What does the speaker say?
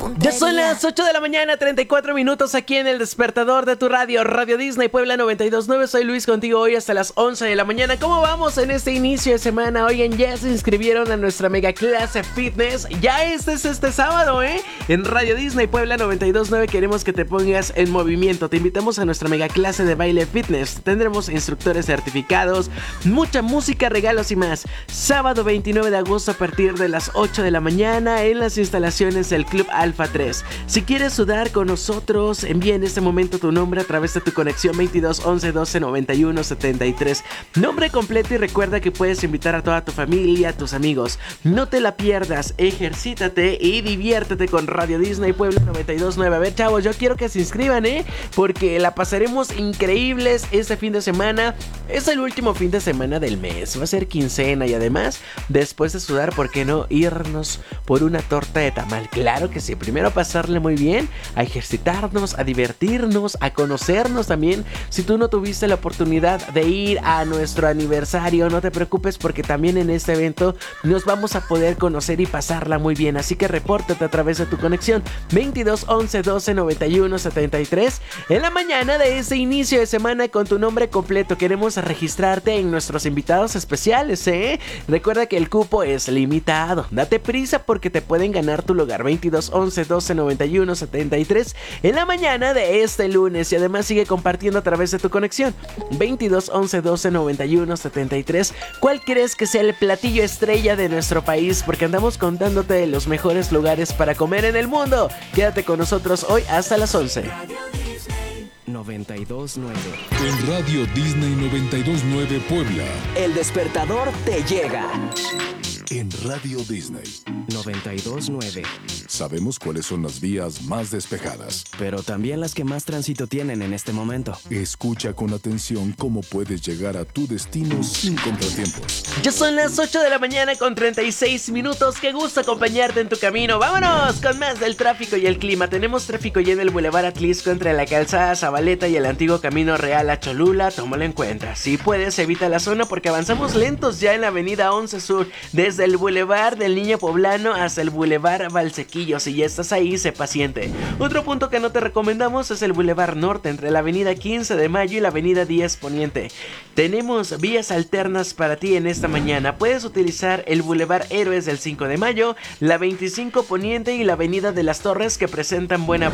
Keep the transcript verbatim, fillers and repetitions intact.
Ya son las ocho de la mañana, treinta y cuatro minutos aquí en el despertador de tu radio, Radio Disney Puebla noventa y dos punto nueve. Soy Luis contigo hoy hasta las once de la mañana. ¿Cómo vamos en este inicio de semana? Oigan, ya se inscribieron a nuestra mega clase fitness. Ya este es este sábado, ¿eh? En Radio Disney Puebla noventa y dos punto nueve queremos que te pongas en movimiento. Te invitamos a nuestra mega clase de baile fitness. Tendremos instructores certificados, mucha música, regalos y más. Sábado veintinueve de agosto a partir de las ocho de la mañana en las instalaciones del Club Alfa tres. Si quieres sudar con nosotros, envía en este momento tu nombre a través de tu conexión veintidós once doce noventa y uno setenta y tres. Nombre completo y recuerda que puedes invitar a toda tu familia, a tus amigos. No te la pierdas, ejercítate y diviértete con Radio Disney Puebla noventa y dos punto nueve. A ver, chavos, yo quiero que se inscriban, ¿eh? Porque la pasaremos increíbles este fin de semana. Es el último fin de semana del mes, va a ser quincena y además, después de sudar, ¿por qué no irnos por una torta de tamal? Claro que sí, primero pasarle muy bien, a ejercitarnos, a divertirnos, a conocernos también. Si tú no tuviste la oportunidad de ir a nuestro aniversario, no te preocupes porque también en este evento nos vamos a poder conocer y pasarla muy bien. Así que repórtate a través de tu conexión veintidós once doce noventa y uno setenta y tres en la mañana de ese inicio de semana con tu nombre completo. Queremos registrarte en nuestros invitados especiales, ¿eh? Recuerda que el cupo es limitado. Date prisa porque te pueden ganar tu lugar. Veintidós once doce noventa y uno setenta y tres en la mañana de este lunes. Y además sigue compartiendo a través de tu conexión veintidós once doce noventa y uno setenta y tres. ¿Cuál crees que sea el platillo estrella de nuestro país? Porque andamos contándote de los mejores lugares para comer en el mundo. Quédate con nosotros hoy hasta las once. noventa y dos punto nueve. En Radio Disney noventa y dos punto nueve Puebla. El despertador te llega. En Radio Disney noventa y dos punto nueve. sabemos cuáles son las vías más despejadas, pero también las que más tránsito tienen en este momento. Escucha con atención cómo puedes llegar a tu destino sin contratiempos. Ya son las ocho de la mañana con treinta y seis minutos. Qué gusto acompañarte en tu camino. Vámonos con más del tráfico y el clima. Tenemos tráfico ya en el Boulevard Atlisco entre la calzada Zabaleta y el antiguo Camino Real a Cholula. Tómalo en cuenta. Si puedes, evita la zona porque avanzamos lentos ya en la avenida once Sur. Desde el Boulevard del Niño Poblano hasta el Boulevard Valsequillo. Si ya estás ahí, sé paciente. Otro punto que no te recomendamos es el Boulevard Norte entre la avenida quince de mayo y la avenida diez Poniente. Tenemos vías alternas para ti en esta mañana. Puedes utilizar el Boulevard Héroes del cinco de mayo, la veinticinco Poniente y la avenida de las Torres que presentan buena